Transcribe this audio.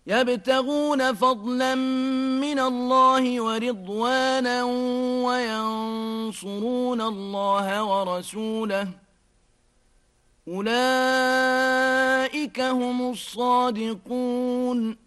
يبتغون فضلا من الله ورضوانا وينصرون الله ورسوله أولئك هم الصادقون